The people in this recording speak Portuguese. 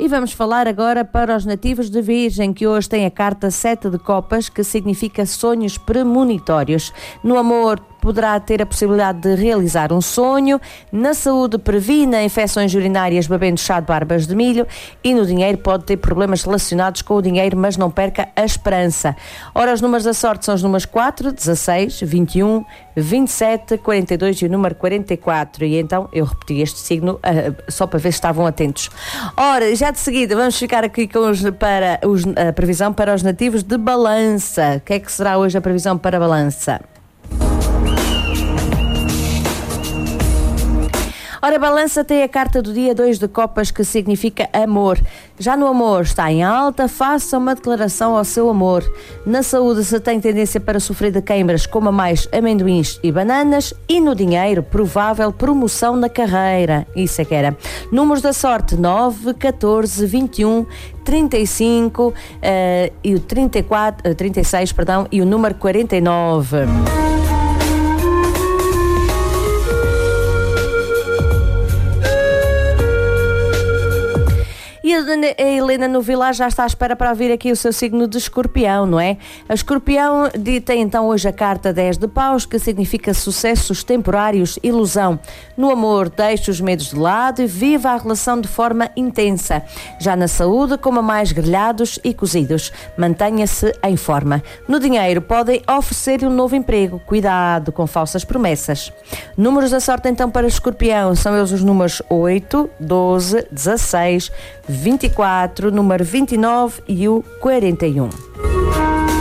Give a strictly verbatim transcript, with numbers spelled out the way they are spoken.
E vamos falar agora para os nativos de Virgem, que hoje tem a carta sete de copas, que significa sonhos premonitórios. No amor, poderá ter a possibilidade de realizar um sonho. Na saúde, previna infecções urinárias bebendo chá de barbas de milho. E no dinheiro, pode ter problemas relacionados com o dinheiro, mas não perca a esperança. Ora, os números da sorte são os números quatro, dezasseis, vinte e um, vinte e sete, quarenta e dois e o número quarenta e quatro. E então eu repeti este signo uh, só para ver se estavam atentos. Ora, já de seguida vamos ficar aqui com os, para os, a previsão para os nativos de Balança. O que é que será hoje a previsão para Balança? Ora, Balança tem a carta do dia dois de copas, que significa amor. Já no amor está em alta, faça uma declaração ao seu amor. Na saúde, se tem tendência para sofrer de queimbras, coma mais amendoins e bananas. E no dinheiro, provável promoção na carreira. Isso é que era. Números da sorte: nove, catorze, vinte e um, trinta e cinco uh, e o trinta e quatro, uh, trinta e seis, perdão, e o número quarenta e nove. E a Helena no Vilar já está à espera para ouvir aqui o seu signo de Escorpião, não é? A Escorpião tem então hoje a carta dez de paus, que significa sucessos temporários, ilusão. No amor, deixe os medos de lado e viva a relação de forma intensa. Já na saúde, coma mais grelhados e cozidos. Mantenha-se em forma. No dinheiro, podem oferecer um novo emprego. Cuidado com falsas promessas. Números da sorte então para Escorpião são eles os números oito, doze, dezasseis, vinte e quatro, número vinte e nove e o quarenta e um.